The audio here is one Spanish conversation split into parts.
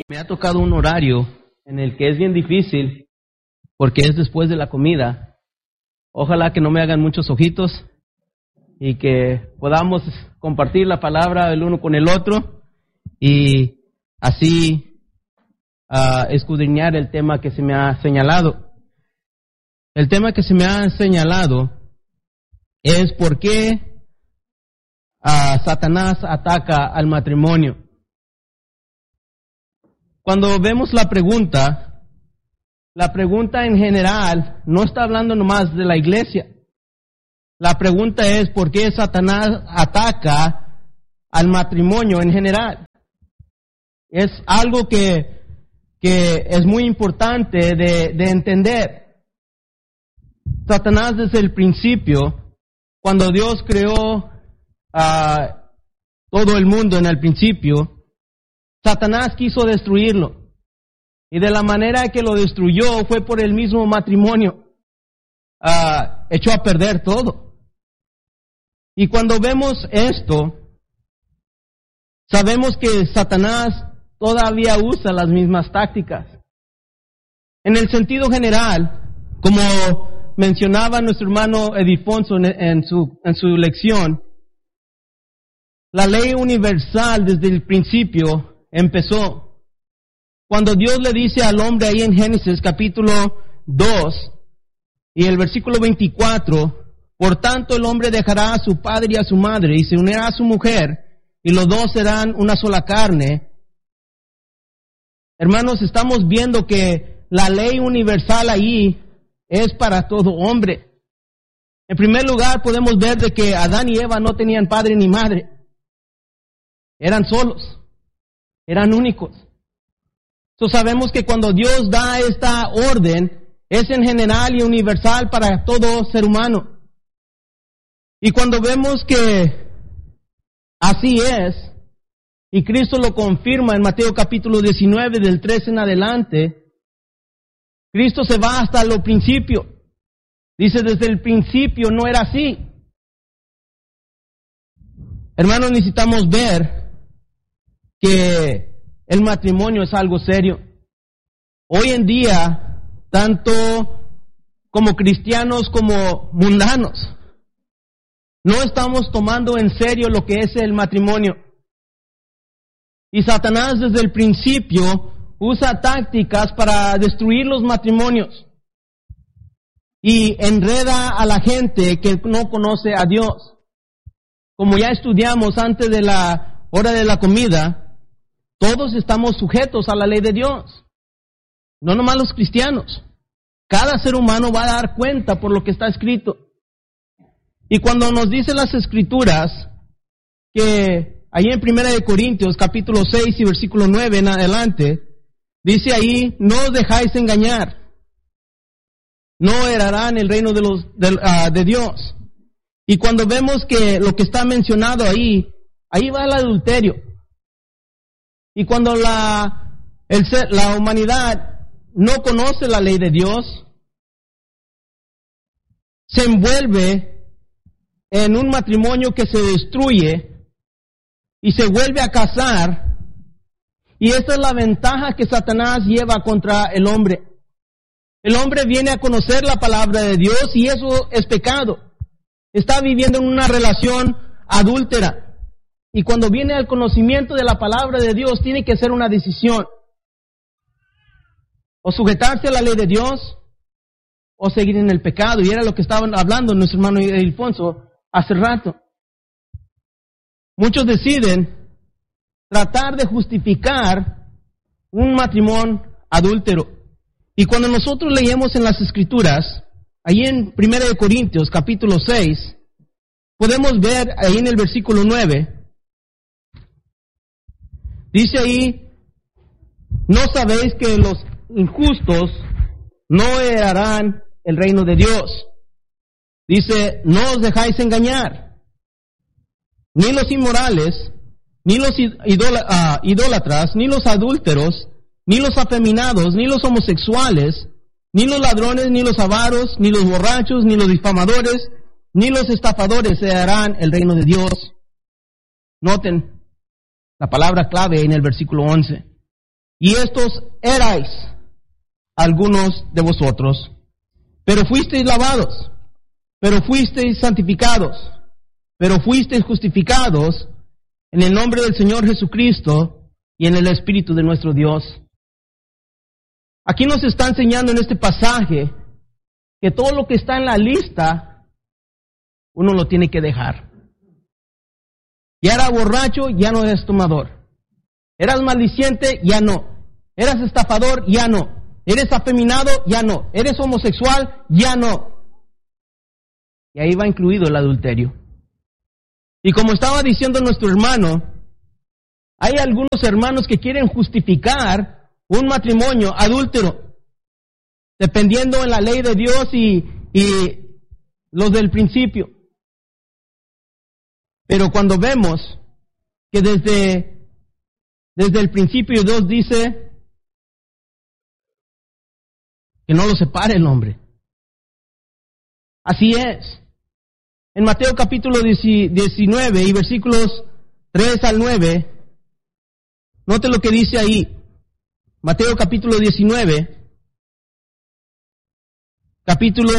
Me ha tocado un horario en el que es bien difícil porque es después de la comida. Ojalá que no me hagan muchos ojitos y que podamos compartir la palabra el uno con el otro y así escudriñar el tema que se me ha señalado. El tema que se me ha señalado es por qué Satanás ataca al matrimonio. Cuando vemos la pregunta en general no está hablando nomás de la iglesia. La pregunta es ¿por qué Satanás ataca al matrimonio en general? Es algo que es muy importante de entender. Satanás desde el principio, cuando Dios creó todo el mundo en el principio, Satanás quiso destruirlo. Y de la manera que lo destruyó fue por el mismo matrimonio. Echó a perder todo. Y cuando vemos esto, sabemos que Satanás todavía usa las mismas tácticas. En el sentido general, como mencionaba nuestro hermano Edifonso en su lección, la ley universal desde el principio empezó. Cuando Dios le dice al hombre ahí en Génesis capítulo 2 y el versículo 24, por tanto el hombre dejará a su padre y a su madre y se unirá a su mujer y los dos serán una sola carne. Hermanos, estamos viendo que la ley universal ahí es para todo hombre. En primer lugar podemos ver de que Adán y Eva no tenían padre ni madre. Eran solos. Eran únicos. Entonces sabemos que cuando Dios da esta orden, es en general y universal para todo ser humano. Y cuando vemos que así es, y Cristo lo confirma en Mateo capítulo 19, del 13 en adelante, Cristo se va hasta lo principio. Dice, desde el principio no era así. Hermanos, necesitamos ver que el matrimonio es algo serio. Hoy en día, tanto como cristianos como mundanos, no estamos tomando en serio lo que es el matrimonio. Y Satanás desde el principio usa tácticas para destruir los matrimonios y enreda a la gente que no conoce a Dios. Como ya estudiamos antes de la hora de la comida, todos estamos sujetos a la ley de Dios. No nomás los cristianos. Cada ser humano va a dar cuenta por lo que está escrito. Y cuando nos dicen las escrituras que ahí en 1 Corintios capítulo 6 y versículo 9 en adelante, dice ahí, no os dejáis engañar. No heredarán el reino de Dios. Y cuando vemos que lo que está mencionado ahí va el adulterio. Y cuando la humanidad no conoce la ley de Dios, se envuelve en un matrimonio que se destruye y se vuelve a casar. Y esta es la ventaja que Satanás lleva contra el hombre. El hombre viene a conocer la palabra de Dios y eso es pecado. Está viviendo en una relación adúltera. Y cuando viene al conocimiento de la palabra de Dios, tiene que hacer una decisión. O sujetarse a la ley de Dios, o seguir en el pecado. Y era lo que estaban hablando nuestro hermano Ilfonso hace rato. Muchos deciden tratar de justificar un matrimonio adúltero. Y cuando nosotros leemos en las Escrituras, ahí en 1 Corintios capítulo 6, podemos ver ahí en el versículo 9, dice ahí, ¿no sabéis que los injustos no heredarán el reino de Dios? Dice, no os dejáis engañar, ni los inmorales, ni los idólatras, ni los adúlteros, ni los afeminados, ni los homosexuales, ni los ladrones, ni los avaros, ni los borrachos, ni los difamadores, ni los estafadores heredarán el reino de Dios. Noten la palabra clave en el versículo 11. y estos erais algunos de vosotros, pero fuisteis lavados, pero fuisteis santificados, pero fuisteis justificados en el nombre del Señor Jesucristo y en el Espíritu de nuestro Dios. Aquí nos está enseñando en este pasaje que todo lo que está en la lista, uno lo tiene que dejar. Ya era borracho, ya no eres tomador. Eras maldiciente, ya no. Eras estafador, ya no. Eres afeminado, ya no. Eres homosexual, ya no. Y ahí va incluido el adulterio. Y como estaba diciendo nuestro hermano, hay algunos hermanos que quieren justificar un matrimonio adúltero, dependiendo en la ley de Dios y los del principio. Pero cuando vemos que desde el principio Dios dice que no lo separe el hombre. Así es. En Mateo capítulo 19 y versículos 3 al 9, note lo que dice ahí. Mateo capítulo 19, capítulo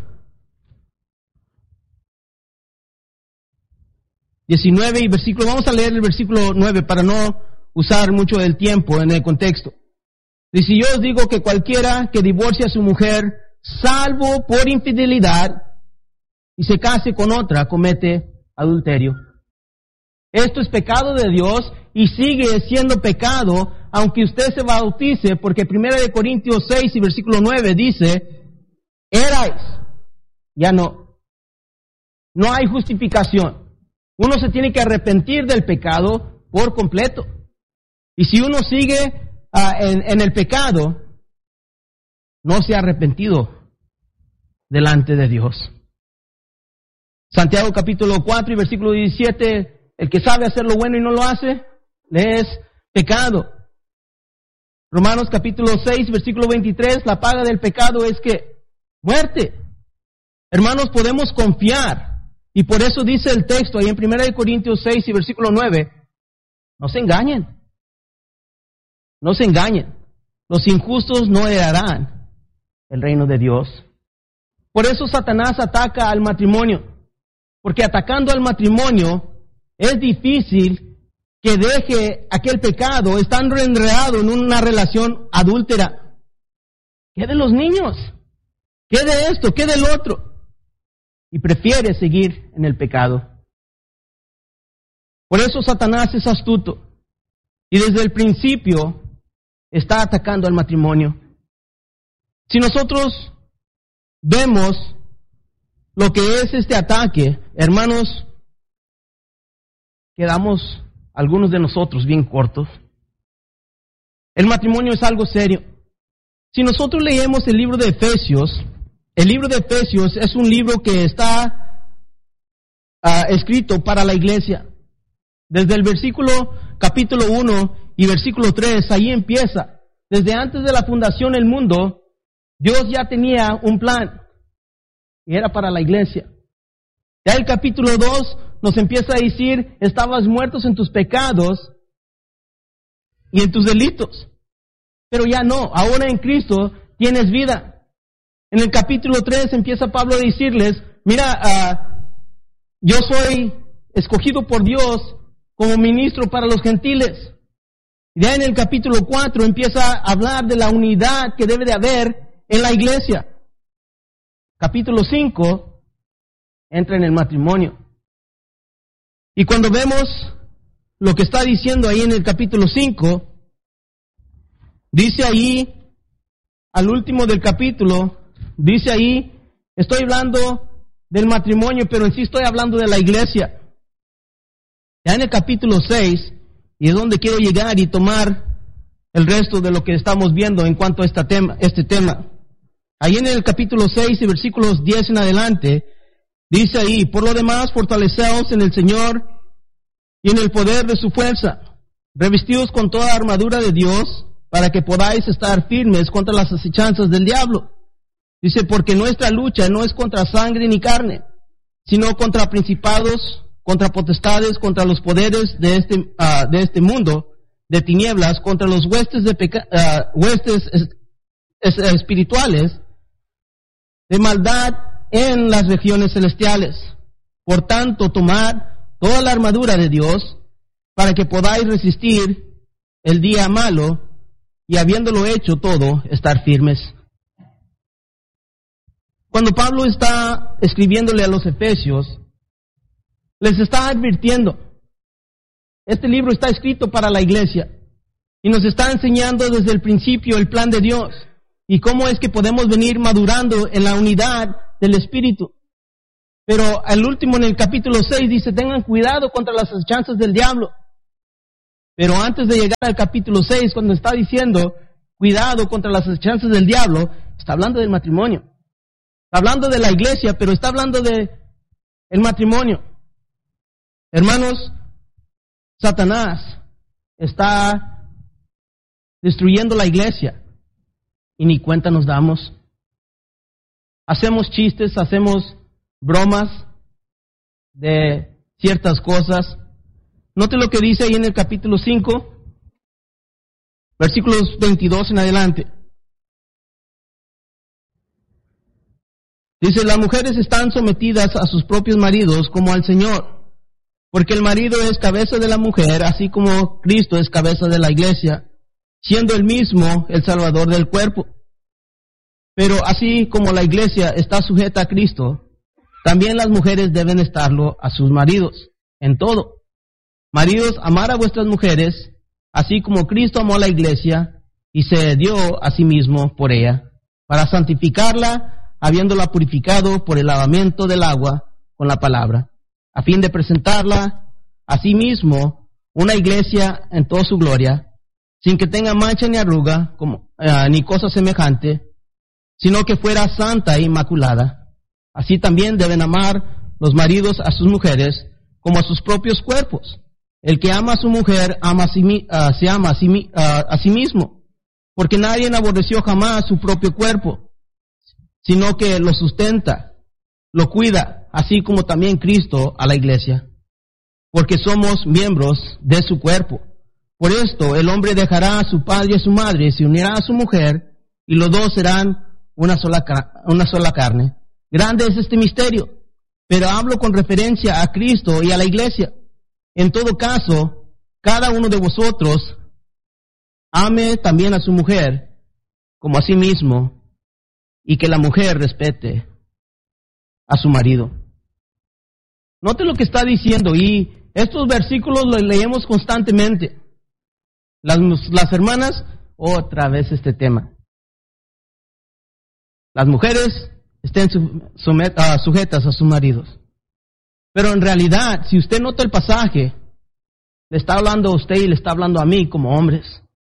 19 y versículo, vamos a leer el versículo 9 para no usar mucho del tiempo en el contexto. Dice, yo os digo que cualquiera que divorcie a su mujer, salvo por infidelidad, y se case con otra, comete adulterio. Esto es pecado de Dios y sigue siendo pecado aunque usted se bautice, porque 1 Corintios 6 y versículo 9 dice, erais, ya no. No hay justificación. Uno se tiene que arrepentir del pecado por completo. Y si uno sigue en el pecado, no se ha arrepentido delante de Dios. Santiago capítulo 4 y versículo 17, el que sabe hacer lo bueno y no lo hace, le es pecado. Romanos capítulo 6, versículo 23, la paga del pecado es que muerte. Hermanos, podemos confiar, y por eso dice el texto ahí en 1 Corintios 6 y versículo 9, no se engañen. No se engañen. Los injustos no heredarán el reino de Dios. Por eso Satanás ataca al matrimonio. Porque atacando al matrimonio es difícil que deje aquel pecado estando enredado en una relación adúltera. ¿Qué de los niños? ¿Qué de esto? ¿Qué del otro? Y prefiere seguir en el pecado. Por eso Satanás es astuto. Y desde el principio está atacando al matrimonio. Si nosotros vemos lo que es este ataque, hermanos, quedamos algunos de nosotros bien cortos. El matrimonio es algo serio. Si nosotros leemos el libro de Efesios es un libro que está escrito para la iglesia. Desde el versículo capítulo 1 y versículo 3, ahí empieza. Desde antes de la fundación del mundo, Dios ya tenía un plan. Y era para la iglesia. Ya el capítulo 2 nos empieza a decir, estabas muertos en tus pecados y en tus delitos. Pero ya no, ahora en Cristo tienes vida. En el capítulo 3 empieza Pablo a decirles, mira, yo soy escogido por Dios como ministro para los gentiles. Y ya en el capítulo 4 empieza a hablar de la unidad que debe de haber en la iglesia. Capítulo 5 entra en el matrimonio. Y cuando vemos lo que está diciendo ahí en el capítulo 5, dice ahí, al último del capítulo, dice ahí, estoy hablando del matrimonio, pero en sí estoy hablando de la iglesia. Ya en el capítulo 6, y es donde quiero llegar y tomar el resto de lo que estamos viendo en cuanto a este tema. Ahí en el capítulo 6 y versículos 10 en adelante, dice ahí, por lo demás, fortaleceos en el Señor y en el poder de su fuerza, revestidos con toda armadura de Dios, para que podáis estar firmes contra las acechanzas del diablo. Dice, porque nuestra lucha no es contra sangre ni carne, sino contra principados, contra potestades, contra los poderes de este mundo, de tinieblas contra los huestes espirituales de maldad en las regiones celestiales. Por tanto, tomad toda la armadura de Dios para que podáis resistir el día malo y, habiéndolo hecho todo, estar firmes. Cuando Pablo está escribiéndole a los Efesios, les está advirtiendo. Este libro está escrito para la iglesia y nos está enseñando desde el principio el plan de Dios y cómo es que podemos venir madurando en la unidad del Espíritu. Pero al último, en el capítulo 6, dice, tengan cuidado contra las acechanzas del diablo. Pero antes de llegar al capítulo 6, cuando está diciendo cuidado contra las acechanzas del diablo, está hablando del matrimonio. Está hablando de la iglesia, pero está hablando de el matrimonio. Hermanos, Satanás está destruyendo la iglesia y ni cuenta nos damos. Hacemos chistes, hacemos bromas de ciertas cosas. Note lo que dice ahí en el capítulo 5, versículos 22 en adelante. Dice, las mujeres están sometidas a sus propios maridos como al Señor, porque el marido es cabeza de la mujer, así como Cristo es cabeza de la iglesia, siendo él mismo el Salvador del cuerpo. Pero así como la iglesia está sujeta a Cristo, también las mujeres deben estarlo a sus maridos, en todo. Maridos, amar a vuestras mujeres, así como Cristo amó a la iglesia y se dio a sí mismo por ella, para santificarla, habiéndola purificado por el lavamiento del agua con la palabra, a fin de presentarla a sí mismo una iglesia en toda su gloria, sin que tenga mancha ni arruga, ni cosa semejante, sino que fuera santa e inmaculada. Así también deben amar los maridos a sus mujeres como a sus propios cuerpos. El que ama a su mujer se ama a sí mismo, porque nadie aborreció jamás su propio cuerpo, sino que lo sustenta, lo cuida, así como también Cristo a la iglesia, porque somos miembros de su cuerpo. Por esto el hombre dejará a su padre y a su madre, se unirá a su mujer, y los dos serán una sola carne. Grande es este misterio, pero hablo con referencia a Cristo y a la iglesia. En todo caso, cada uno de vosotros ame también a su mujer como a sí mismo, y que la mujer respete a su marido. Note lo que está diciendo, y estos versículos los leemos constantemente. Las hermanas, otra vez este tema. Las mujeres estén sujetas a sus maridos. Pero en realidad, si usted nota el pasaje, le está hablando a usted y le está hablando a mí como hombres.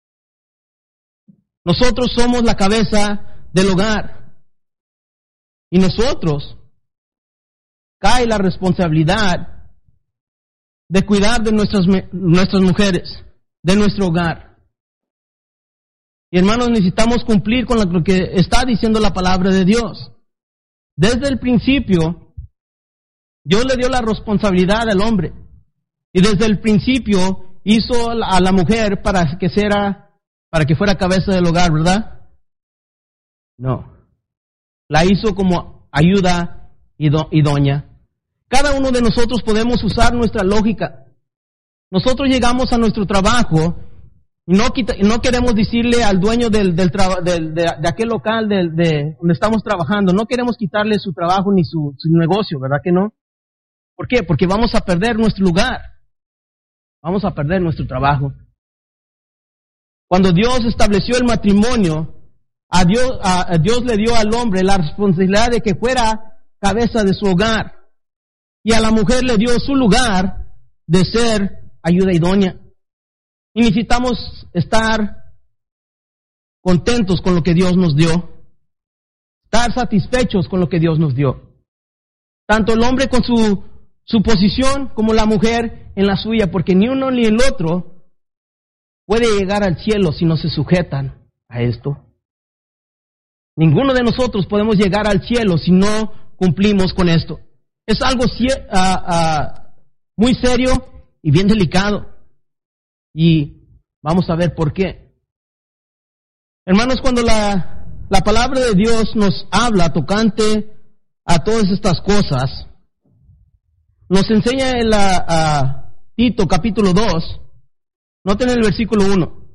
Nosotros somos la cabeza del hogar. Y nosotros cae la responsabilidad de cuidar de nuestras mujeres, de nuestro hogar. Y hermanos, necesitamos cumplir con lo que está diciendo la palabra de Dios. Desde el principio, Dios le dio la responsabilidad al hombre. Y desde el principio hizo a la mujer para que fuera cabeza del hogar, ¿verdad? No. La hizo como ayuda idónea. Cada uno de nosotros podemos usar nuestra lógica. Nosotros llegamos a nuestro trabajo y no queremos decirle al dueño de aquel local donde estamos trabajando, no queremos quitarle su trabajo ni su negocio, ¿verdad que no? ¿Por qué? Porque vamos a perder nuestro lugar. Vamos a perder nuestro trabajo. Cuando Dios estableció el matrimonio, a Dios le dio al hombre la responsabilidad de que fuera cabeza de su hogar. Y a la mujer le dio su lugar de ser ayuda idónea. Y necesitamos estar contentos con lo que Dios nos dio. Estar satisfechos con lo que Dios nos dio. Tanto el hombre con su posición como la mujer en la suya, porque ni uno ni el otro puede llegar al cielo si no se sujetan a esto. Ninguno de nosotros podemos llegar al cielo si no cumplimos con esto. Es algo muy serio y bien delicado. Y Vamos a ver por qué. Hermanos, cuando la palabra de Dios nos habla tocante a todas estas cosas, nos enseña en Tito capítulo 2, noten el versículo 1.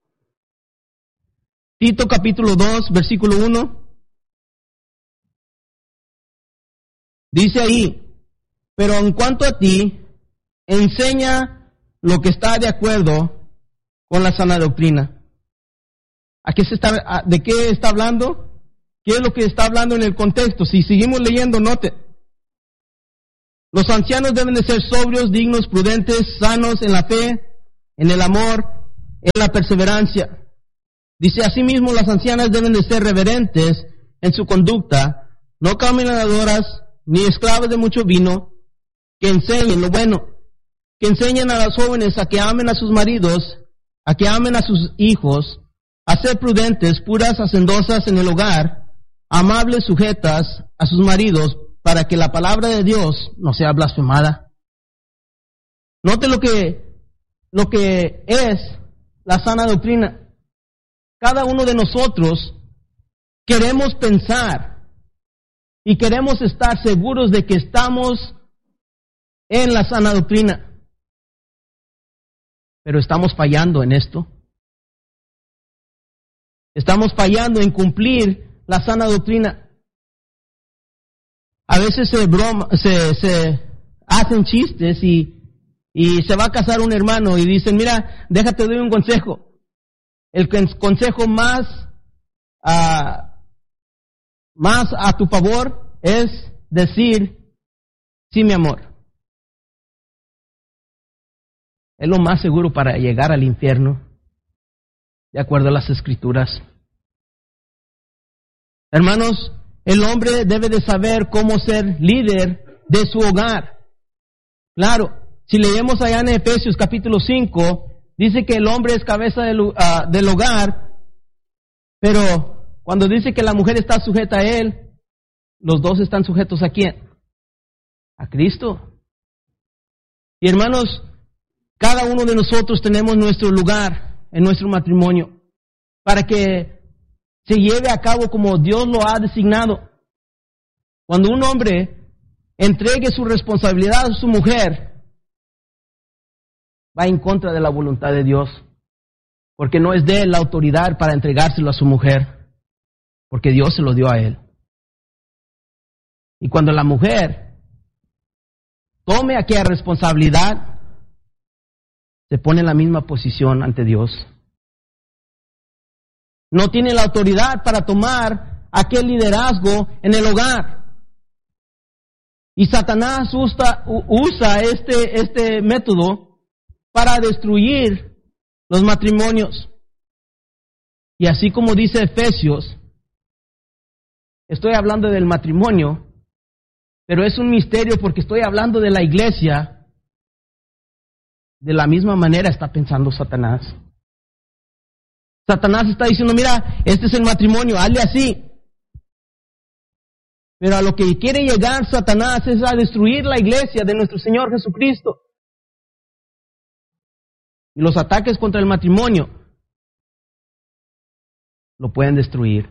Tito capítulo 2, versículo 1. Dice ahí, pero en cuanto a ti, enseña lo que está de acuerdo con la sana doctrina. ¿De qué está hablando? ¿Qué es lo que está hablando en el contexto? Si seguimos leyendo, note. Los ancianos deben de ser sobrios, dignos, prudentes, sanos en la fe, en el amor, en la perseverancia. Dice, asimismo, las ancianas deben de ser reverentes en su conducta, no caminadoras, ni esclavas de mucho vino, que enseñen lo bueno, que enseñen a las jóvenes a que amen a sus maridos, a que amen a sus hijos, a ser prudentes, puras, hacendosas en el hogar, amables, sujetas a sus maridos, para que la palabra de Dios no sea blasfemada. Note lo que es la sana doctrina. Cada uno de nosotros queremos pensar y queremos estar seguros de que estamos en la sana doctrina. Pero estamos fallando en esto. Estamos fallando en cumplir la sana doctrina. A veces se hacen chistes y se va a casar un hermano y dicen, mira, déjate doy un consejo. El consejo más a tu favor es decir, sí, mi amor. Es lo más seguro para llegar al infierno, de acuerdo a las Escrituras. Hermanos, el hombre debe de saber cómo ser líder de su hogar. Claro, si leemos allá en Efesios capítulo 5, dice que el hombre es cabeza del hogar, pero cuando dice que la mujer está sujeta a él, los dos están sujetos ¿a quién? A Cristo. Y hermanos, cada uno de nosotros tenemos nuestro lugar en nuestro matrimonio para que se lleve a cabo como Dios lo ha designado. Cuando un hombre entregue su responsabilidad a su mujer, va en contra de la voluntad de Dios, porque no es de él la autoridad para entregárselo a su mujer, porque Dios se lo dio a él. Y cuando la mujer tome aquella responsabilidad, se pone en la misma posición ante Dios. No tiene la autoridad para tomar aquel liderazgo en el hogar. Y Satanás usa este método para destruir los matrimonios. Y así como dice Efesios, estoy hablando del matrimonio, pero es un misterio porque estoy hablando de la iglesia. De la misma manera está pensando Satanás. Satanás está diciendo, mira, este es el matrimonio, hazle así. Pero a lo que quiere llegar Satanás es a destruir la iglesia de nuestro Señor Jesucristo. Y los ataques contra el matrimonio lo pueden destruir.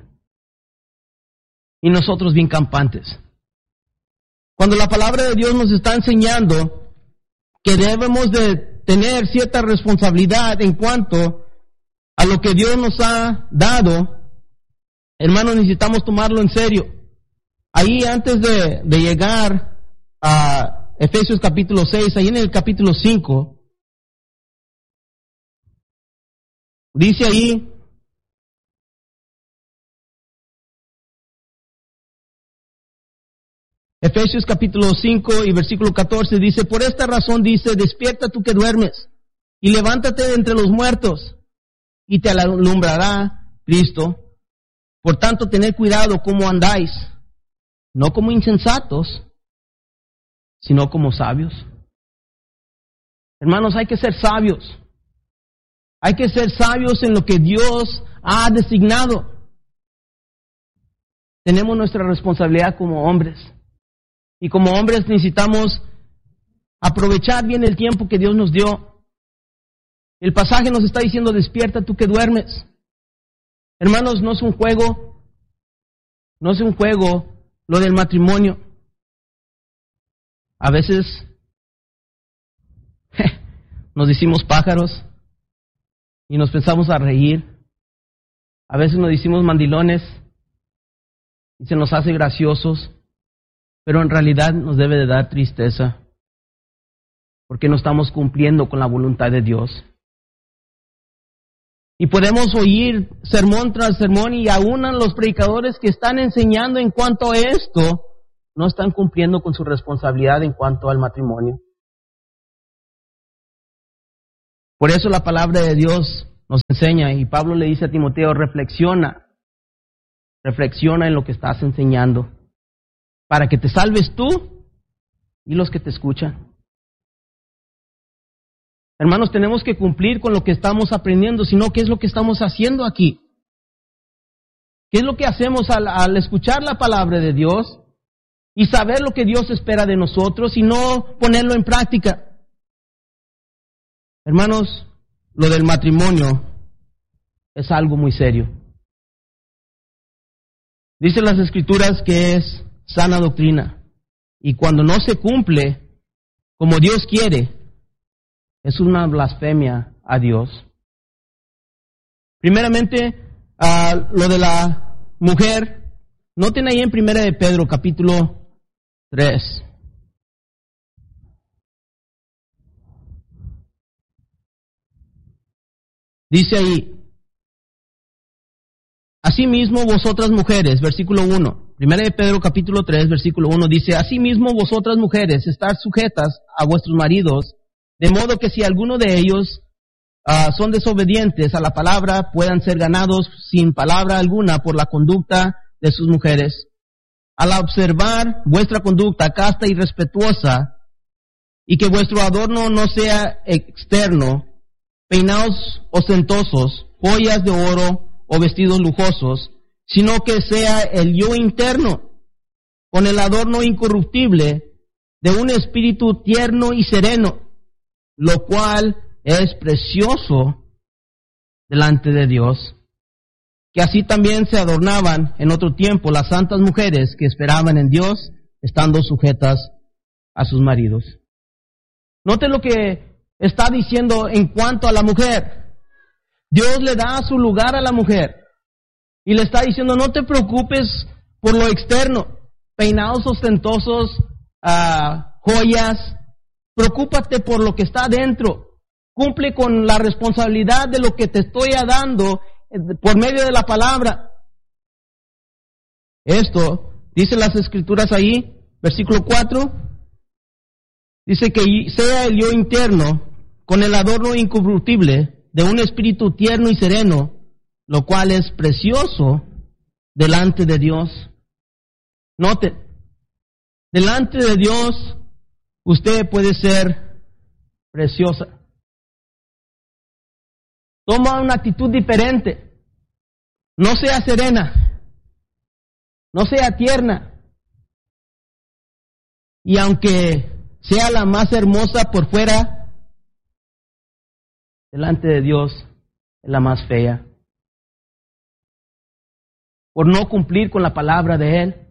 Y nosotros bien campantes. Cuando la palabra de Dios nos está enseñando que debemos de tener cierta responsabilidad en cuanto a lo que Dios nos ha dado, hermanos, necesitamos tomarlo en serio. Ahí antes de llegar a Efesios capítulo 6, ahí en el capítulo 5, dice ahí, Efesios capítulo 5 y versículo 14 dice, por esta razón dice, despierta tú que duermes, y levántate de entre los muertos, y te alumbrará Cristo. Por tanto, tened cuidado cómo andáis, no como insensatos, sino como sabios. Hermanos, hay que ser sabios. Hay que ser sabios en lo que Dios ha designado. Tenemos nuestra responsabilidad como hombres. Y como hombres necesitamos aprovechar bien el tiempo que Dios nos dio. El pasaje nos está diciendo, despierta tú que duermes. Hermanos, no es un juego lo del matrimonio. A veces nos decimos pájaros y nos pensamos a reír. A veces nos decimos mandilones y se nos hace graciosos, pero en realidad nos debe de dar tristeza, porque no estamos cumpliendo con la voluntad de Dios. Y podemos oír sermón tras sermón y aún los predicadores que están enseñando en cuanto a esto, no están cumpliendo con su responsabilidad en cuanto al matrimonio. Por eso la palabra de Dios nos enseña, y Pablo le dice a Timoteo, reflexiona en lo que estás enseñando, para que te salves tú y los que te escuchan. Hermanos, tenemos que cumplir con lo que estamos aprendiendo, sino ¿qué es lo que estamos haciendo aquí? ¿Qué es lo que hacemos al escuchar la palabra de Dios y saber lo que Dios espera de nosotros y no ponerlo en práctica? Hermanos, lo del matrimonio es algo muy serio. Dicen las Escrituras que es sana doctrina, y cuando no se cumple como Dios quiere, es una blasfemia a Dios. Primeramente, lo de la mujer, noten ahí en 1 de Pedro, capítulo 3. Dice ahí, asimismo vosotras mujeres, versículo 1, 1 de Pedro capítulo 3, versículo 1, dice, asimismo vosotras mujeres, estar sujetas a vuestros maridos, de modo que si alguno de ellos son desobedientes a la palabra, puedan ser ganados sin palabra alguna por la conducta de sus mujeres. Al observar vuestra conducta casta y respetuosa, y que vuestro adorno no sea externo, peinados ostentosos, joyas de oro o vestidos lujosos, sino que sea el yo interno, con el adorno incorruptible de un espíritu tierno y sereno, lo cual es precioso delante de Dios. Que así también se adornaban en otro tiempo las santas mujeres que esperaban en Dios, estando sujetas a sus maridos. Note lo que está diciendo en cuanto a la mujer. Dios le da su lugar a la mujer y le está diciendo, no te preocupes por lo externo, peinados ostentosos, joyas. Preocúpate por lo que está adentro. Cumple con la responsabilidad de lo que te estoy dando por medio de la palabra. Esto, dice las Escrituras ahí, versículo 4, dice que sea el yo interno con el adorno incorruptible de un espíritu tierno y sereno, lo cual es precioso delante de Dios. Note, delante de Dios usted puede ser preciosa. Toma una actitud diferente. No sea serena. No sea tierna. Y aunque sea la más hermosa por fuera, delante de Dios es la más fea. Por no cumplir con la palabra de Él.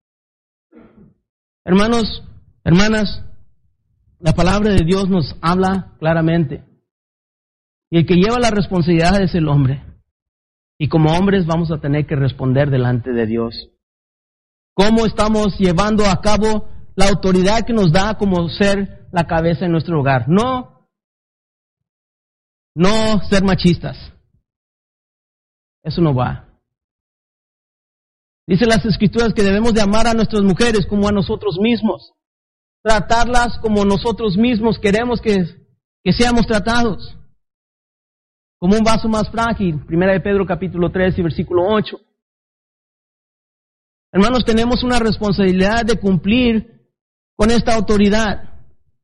Hermanos, hermanas, la palabra de Dios nos habla claramente. Y el que lleva la responsabilidad es el hombre. Y como hombres vamos a tener que responder delante de Dios. ¿Cómo estamos llevando a cabo la autoridad que nos da como ser la cabeza en nuestro hogar? No ser machistas. Eso no va. Dice las Escrituras que debemos de amar a nuestras mujeres como a nosotros mismos. Tratarlas como nosotros mismos queremos que seamos tratados. Como un vaso más frágil. 1 de Pedro capítulo 3 y versículo 8. Hermanos, tenemos una responsabilidad de cumplir con esta autoridad.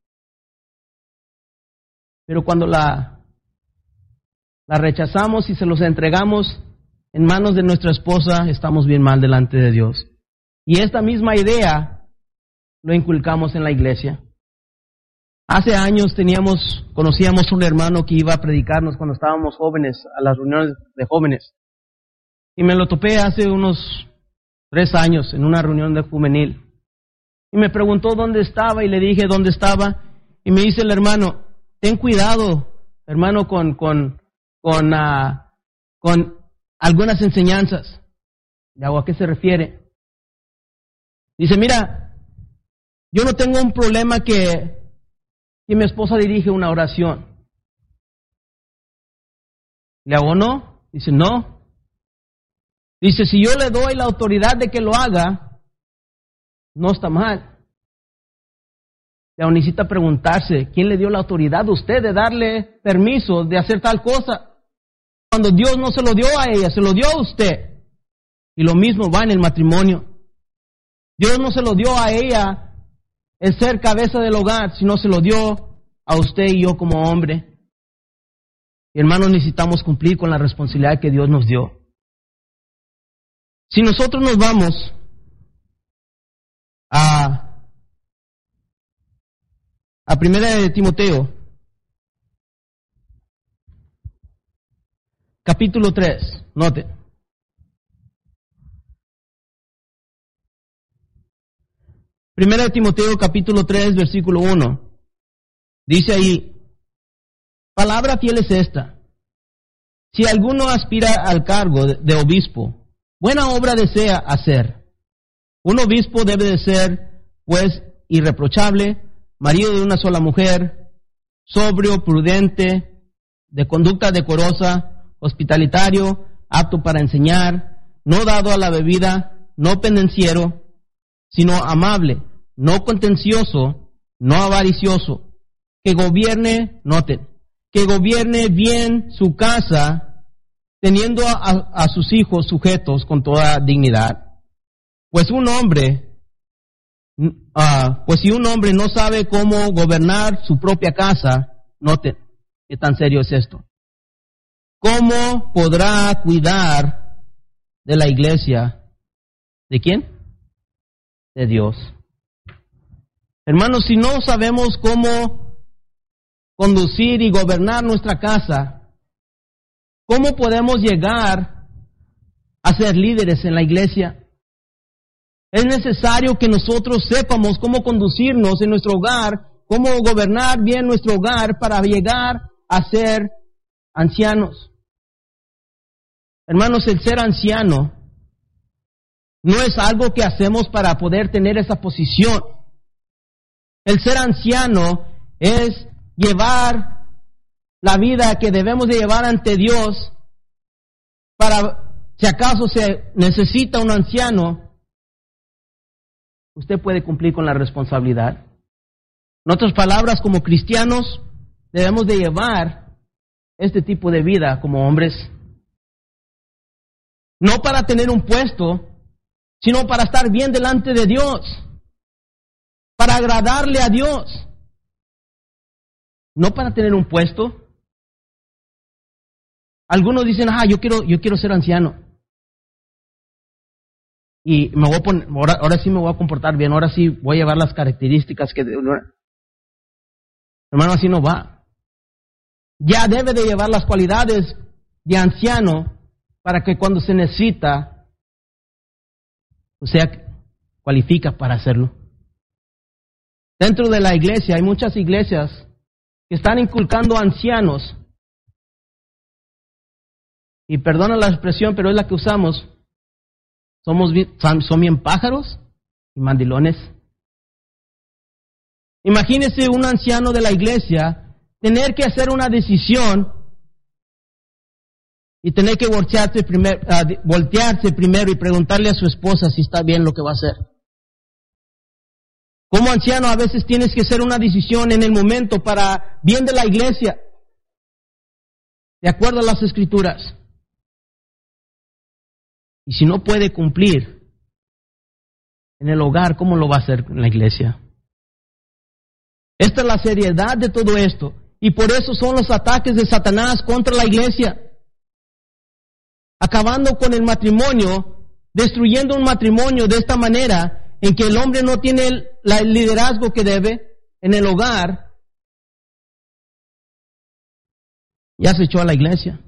Pero cuando la rechazamos y se los entregamos en manos de nuestra esposa, estamos bien mal delante de Dios. Y esta misma idea lo inculcamos en la iglesia. Hace años conocíamos un hermano que iba a predicarnos cuando estábamos jóvenes, a las reuniones de jóvenes. Y me lo topé hace unos 3 años en una reunión de juvenil. Y me preguntó dónde estaba y le dije dónde estaba. Y me dice el hermano, ten cuidado, hermano, con algunas enseñanzas. Le hago, ¿a qué se refiere? Dice, mira, yo no tengo un problema que mi esposa dirige una oración. Le hago, ¿no? Dice, no. Dice, si yo le doy la autoridad de que lo haga, no está mal. Pero necesita preguntarse, ¿quién le dio la autoridad a usted de darle permiso de hacer tal cosa? Cuando Dios no se lo dio a ella, se lo dio a usted. Y lo mismo va en el matrimonio. Dios no se lo dio a ella el ser cabeza del hogar, sino se lo dio a usted y yo como hombre. Y hermanos, necesitamos cumplir con la responsabilidad que Dios nos dio. Si nosotros nos vamos a Primera de Timoteo, capítulo 3, noten. Primera de Timoteo, capítulo 3, versículo 1. Dice ahí, palabra fiel es esta. Si alguno aspira al cargo de obispo, buena obra desea hacer. Un obispo debe de ser, pues, irreprochable, marido de una sola mujer, sobrio, prudente, de conducta decorosa, hospitalitario, apto para enseñar, no dado a la bebida, no pendenciero, sino amable, no contencioso, no avaricioso, que gobierne, noten, que gobierne bien su casa, teniendo a sus hijos sujetos con toda dignidad. Pues si un hombre no sabe cómo gobernar su propia casa, noten qué tan serio es esto. ¿Cómo podrá cuidar de la iglesia? ¿De quién? De Dios. Hermanos, si no sabemos cómo conducir y gobernar nuestra casa, ¿cómo podemos llegar a ser líderes en la iglesia? Es necesario que nosotros sepamos cómo conducirnos en nuestro hogar, cómo gobernar bien nuestro hogar para llegar a ser ancianos. Hermanos, el ser anciano no es algo que hacemos para poder tener esa posición. El ser anciano es llevar la vida que debemos de llevar ante Dios para, si acaso se necesita un anciano, usted puede cumplir con la responsabilidad. En otras palabras, como cristianos, debemos de llevar este tipo de vida como hombres. No para tener un puesto, sino para estar bien delante de Dios, para agradarle a Dios. No para tener un puesto. Algunos dicen, yo quiero ser anciano. Y me voy a poner, ahora sí me voy a comportar bien, ahora sí voy a llevar las características que... Hermano, así no va. Ya debe de llevar las cualidades de anciano para que cuando se necesita, o sea, cualifica para hacerlo. Dentro de la iglesia hay muchas iglesias que están inculcando a ancianos, y perdona la expresión, pero es la que usamos, son bien pájaros y mandilones. Imagínese un anciano de la iglesia tener que hacer una decisión y tener que voltearse primero y preguntarle a su esposa si está bien lo que va a hacer. Como anciano a veces tienes que hacer una decisión en el momento para bien de la iglesia, de acuerdo a las escrituras. Y si no puede cumplir en el hogar, ¿cómo lo va a hacer en la iglesia? Esta es la seriedad de todo esto. Y por eso son los ataques de Satanás contra la iglesia. Acabando con el matrimonio, destruyendo un matrimonio de esta manera, en que el hombre no tiene el liderazgo que debe en el hogar, ya se echó a la iglesia.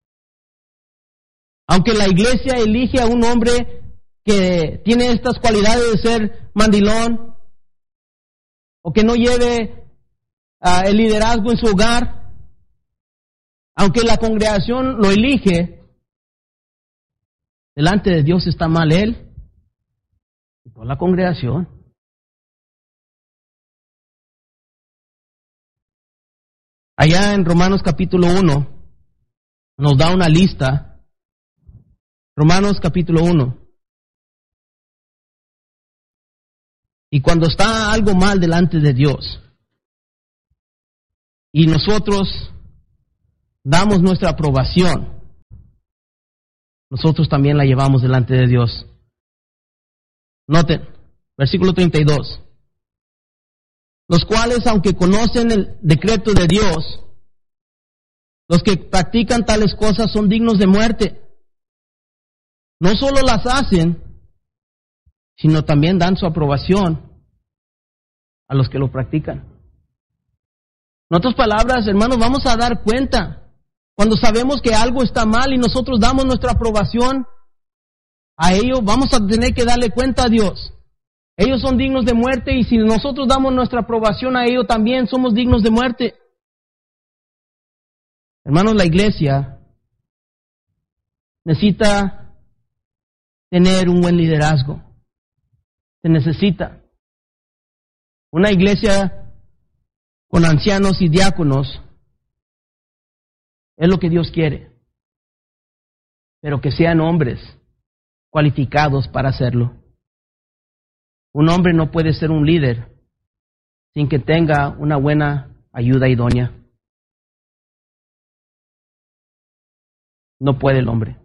Aunque la iglesia elige a un hombre que tiene estas cualidades de ser mandilón, o que no lleve el liderazgo en su hogar, aunque la congregación lo elige, delante de Dios está mal él y toda la congregación. Allá en Romanos capítulo 1 nos da una lista. Romanos capítulo 1. Y cuando está algo mal delante de Dios y nosotros damos nuestra aprobación, nosotros también la llevamos delante de Dios. Noten, versículo 32. Los cuales, aunque conocen el decreto de Dios, los que practican tales cosas son dignos de muerte. No solo las hacen, sino también dan su aprobación a los que lo practican. En otras palabras, hermanos, vamos a dar cuenta cuando sabemos que algo está mal y nosotros damos nuestra aprobación a ello, vamos a tener que darle cuenta a Dios. Ellos son dignos de muerte y si nosotros damos nuestra aprobación a ellos también somos dignos de muerte. Hermanos, la iglesia necesita tener un buen liderazgo. Se necesita. Una iglesia con ancianos y diáconos es lo que Dios quiere, pero que sean hombres cualificados para hacerlo. Un hombre no puede ser un líder sin que tenga una buena ayuda idónea. No puede el hombre.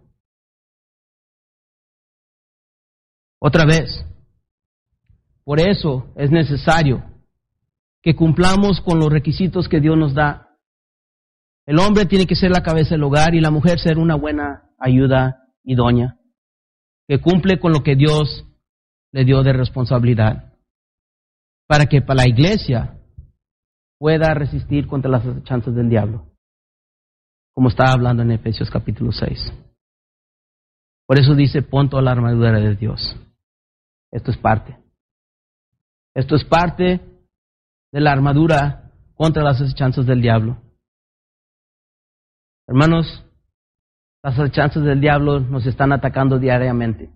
Otra vez, por eso es necesario que cumplamos con los requisitos que Dios nos da. El hombre tiene que ser la cabeza del hogar y la mujer ser una buena ayuda idónea, que cumple con lo que Dios le dio de responsabilidad, para que para la iglesia pueda resistir contra las acechanzas del diablo, como estaba hablando en Efesios capítulo 6. Por eso dice, pon toda la armadura de Dios. Esto es parte de la armadura contra las acechanzas del diablo. Hermanos, las acechanzas del diablo nos están atacando diariamente.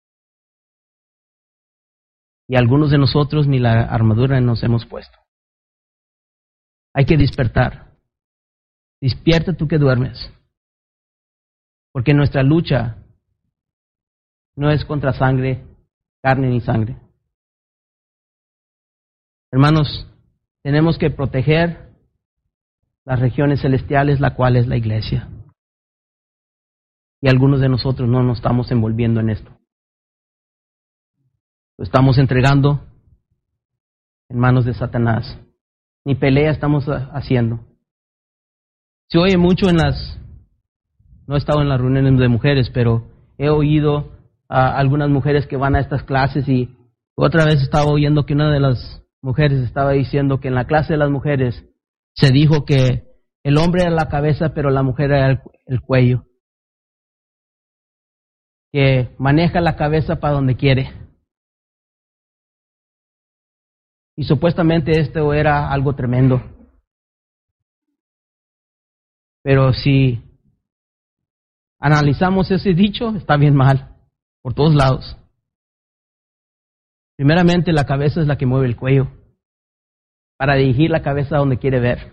Y algunos de nosotros ni la armadura nos hemos puesto. Hay que despertar. Despierta tú que duermes. Porque nuestra lucha no es contra sangre, carne ni sangre. Hermanos, tenemos que proteger las regiones celestiales, la cual es la iglesia. Y algunos de nosotros no nos estamos envolviendo en esto. Lo estamos entregando en manos de Satanás. Ni pelea estamos haciendo. Se oye mucho no he estado en las reuniones de mujeres, pero he oído a algunas mujeres que van a estas clases y otra vez estaba oyendo que una de las mujeres estaba diciendo que en la clase de las mujeres se dijo que el hombre era la cabeza, pero la mujer era el cuello. Que maneja la cabeza para donde quiere. Y supuestamente esto era algo tremendo. Pero si analizamos ese dicho, está bien mal, por todos lados. Primeramente, la cabeza es la que mueve el cuello, para dirigir la cabeza a donde quiere ver.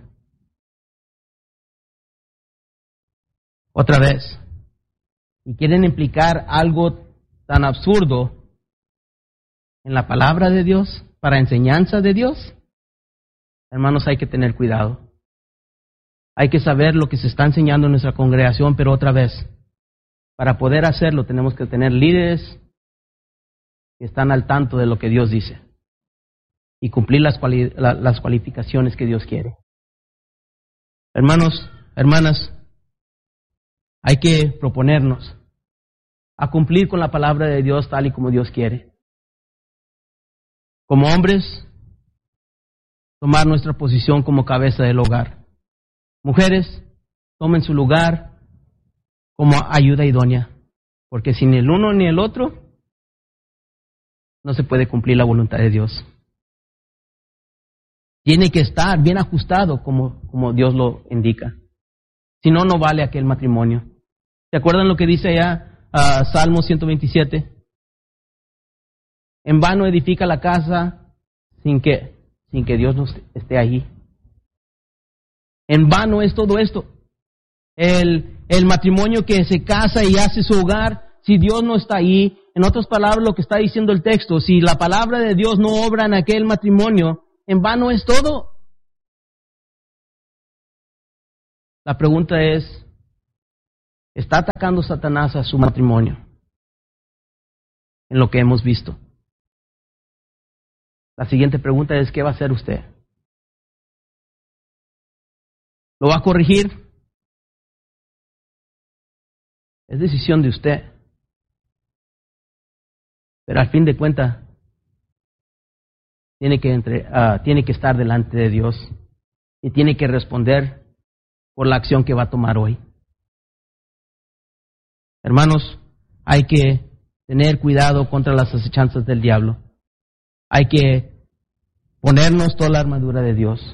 Otra vez, y quieren implicar algo tan absurdo en la palabra de Dios, para enseñanza de Dios, hermanos, hay que tener cuidado. Hay que saber lo que se está enseñando en nuestra congregación, pero otra vez, para poder hacerlo tenemos que tener líderes que están al tanto de lo que Dios dice y cumplir las cualificaciones que Dios quiere. Hermanos, hermanas, hay que proponernos a cumplir con la palabra de Dios tal y como Dios quiere. Como hombres, tomar nuestra posición como cabeza del hogar. Mujeres, tomen su lugar como ayuda idónea, porque sin el uno ni el otro no se puede cumplir la voluntad de Dios. Tiene que estar bien ajustado como Dios lo indica. Si no, no vale aquel matrimonio. ¿Se acuerdan lo que dice allá Salmo 127? En vano edifica la casa sin que Dios no esté allí. En vano es todo esto. El matrimonio que se casa y hace su hogar, si Dios no está ahí. En otras palabras, lo que está diciendo el texto, si la palabra de Dios no obra en aquel matrimonio, en vano es todo. La pregunta es, ¿está atacando Satanás a su matrimonio? En lo que hemos visto. La siguiente pregunta es, ¿qué va a hacer usted? ¿Lo va a corregir? Es decisión de usted. Pero al fin de cuentas, tiene que estar delante de Dios y tiene que responder por la acción que va a tomar hoy. Hermanos, hay que tener cuidado contra las acechanzas del diablo. Hay que ponernos toda la armadura de Dios.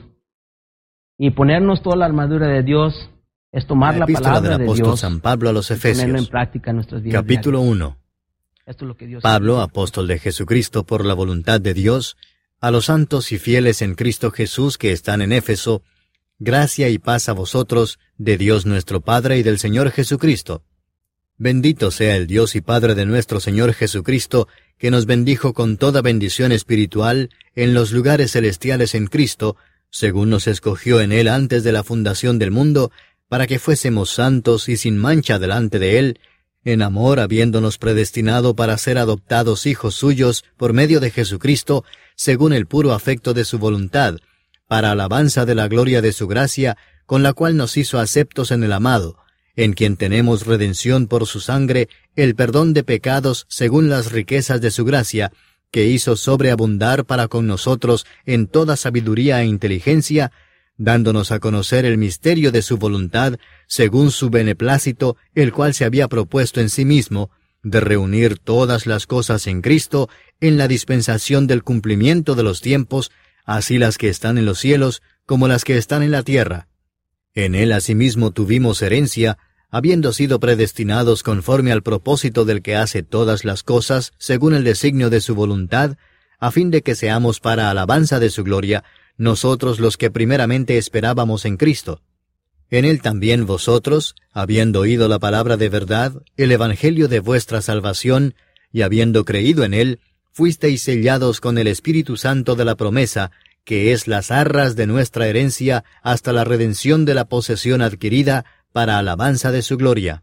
Y ponernos toda la armadura de Dios es tomar la palabra del de apóstol Dios San Pablo a los y ponerlo en Efesios, práctica en nuestras vidas capítulo diarias. 1. Esto es lo que Dios Pablo, quiere. apóstol de Jesucristo por la voluntad de Dios, a los santos y fieles en Cristo Jesús que están en Éfeso, gracia y paz a vosotros, de Dios nuestro Padre y del Señor Jesucristo. Bendito sea el Dios y Padre de nuestro Señor Jesucristo, que nos bendijo con toda bendición espiritual en los lugares celestiales en Cristo, según nos escogió en Él antes de la fundación del mundo, para que fuésemos santos y sin mancha delante de Él, en amor habiéndonos predestinado para ser adoptados hijos suyos por medio de Jesucristo, según el puro afecto de su voluntad, para alabanza de la gloria de su gracia, con la cual nos hizo aceptos en el amado, en quien tenemos redención por su sangre, el perdón de pecados según las riquezas de su gracia, que hizo sobreabundar para con nosotros en toda sabiduría e inteligencia, dándonos a conocer el misterio de su voluntad, según su beneplácito, el cual se había propuesto en sí mismo, de reunir todas las cosas en Cristo, en la dispensación del cumplimiento de los tiempos, así las que están en los cielos como las que están en la tierra. En Él asimismo tuvimos herencia, habiendo sido predestinados conforme al propósito del que hace todas las cosas, según el designio de su voluntad, a fin de que seamos para alabanza de su gloria, nosotros los que primeramente esperábamos en Cristo. En Él también vosotros, habiendo oído la palabra de verdad, el evangelio de vuestra salvación, y habiendo creído en Él, fuisteis sellados con el Espíritu Santo de la promesa, que es las arras de nuestra herencia hasta la redención de la posesión adquirida, para alabanza de su gloria.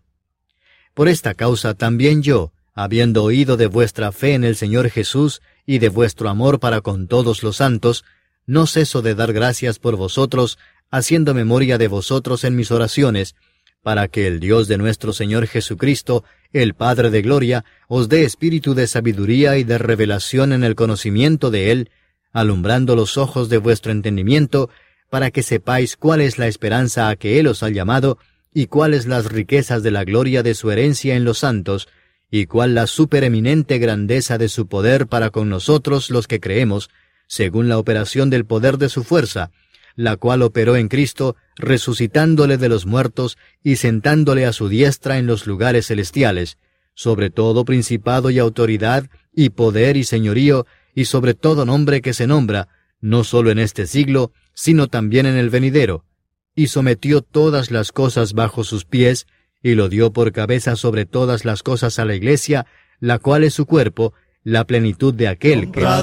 Por esta causa también yo, habiendo oído de vuestra fe en el Señor Jesús y de vuestro amor para con todos los santos, no ceso de dar gracias por vosotros, haciendo memoria de vosotros en mis oraciones, para que el Dios de nuestro Señor Jesucristo, el Padre de gloria, os dé espíritu de sabiduría y de revelación en el conocimiento de Él, alumbrando los ojos de vuestro entendimiento, para que sepáis cuál es la esperanza a que Él os ha llamado, y cuáles las riquezas de la gloria de su herencia en los santos, y cuál la supereminente grandeza de su poder para con nosotros los que creemos, según la operación del poder de su fuerza, la cual operó en Cristo, resucitándole de los muertos y sentándole a su diestra en los lugares celestiales, sobre todo principado y autoridad, y poder y señorío, y sobre todo nombre que se nombra, no sólo en este siglo, sino también en el venidero, y sometió todas las cosas bajo sus pies, y lo dio por cabeza sobre todas las cosas a la Iglesia, la cual es su cuerpo, la plenitud de aquel que